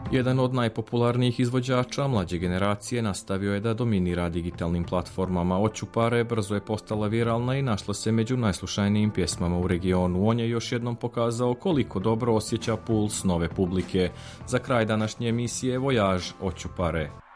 Jedan od najpopularnijih izvođača mlađe generacije nastavio je da dominira digitalnim platformama. Očupare brzo je postala viralna i našla se među najslušanijim pjesmama u regionu. On je još jednom pokazao koliko dobro osjeća puls nove publike. Za kraj današnje emisije Vojaž Očupare.